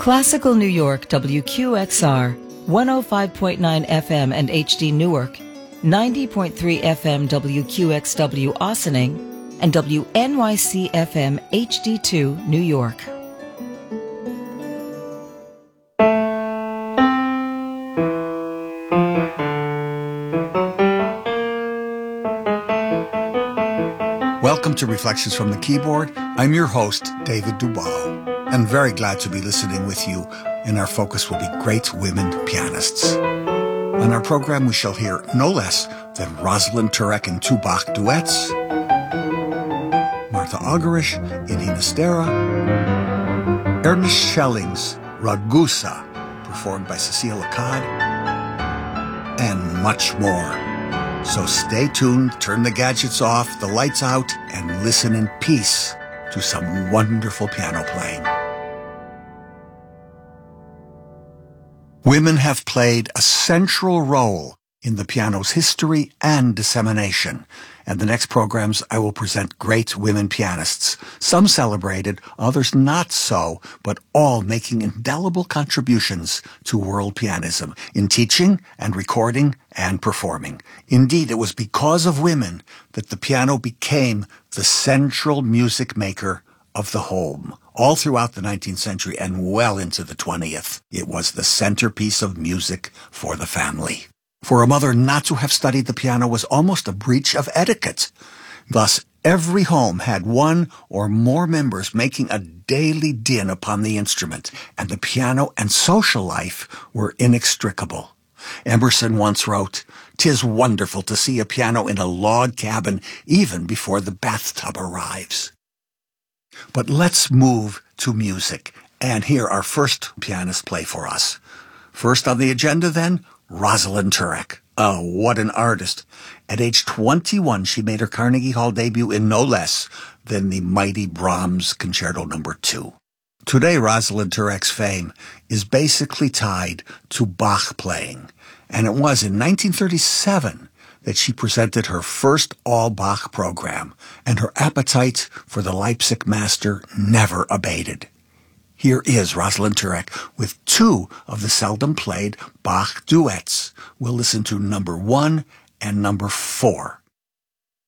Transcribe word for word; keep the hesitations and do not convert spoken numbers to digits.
Classical New York W Q X R, one oh five point nine F M and H D Newark, ninety point three F M W Q X W Ossining, and W N Y C F M H D two New York. Welcome to Reflections from the Keyboard. I'm your host, David Dubois. I'm very glad to be listening with you, and our focus will be great women pianists. On our program, we shall hear no less than Rosalind Turek in two Bach duets, Martha Argerich in Ginastera, Ernest Schelling's Ragusa, performed by Cecile Laccade, and much more. So stay tuned, turn the gadgets off, the lights out, and listen in peace to some wonderful piano playing. Women have played a central role in the piano's history and dissemination, and the next programs I will present great women pianists, some celebrated, others not so, but all making indelible contributions to world pianism in teaching and recording and performing. Indeed, it was because of women that the piano became the central music maker of the home. All throughout the nineteenth century and well into the twentieth, it was the centerpiece of music for the family. For a mother not to have studied the piano was almost a breach of etiquette. Thus, every home had one or more members making a daily din upon the instrument, and the piano and social life were inextricable. Emerson once wrote, "'Tis wonderful to see a piano in a log cabin even before the bathtub arrives." But let's move to music and hear our first pianist play for us. First on the agenda, then, Rosalind Turek. Oh, what an artist. At age twenty-one, she made her Carnegie Hall debut in no less than the mighty Brahms Concerto Number two. Today, Rosalind Turek's fame is basically tied to Bach playing, and it was in nineteen thirty-seven that she presented her first all-Bach program, and her appetite for the Leipzig master never abated. Here is Rosalind Turek with two of the seldom played Bach duets. We'll listen to number one and number four.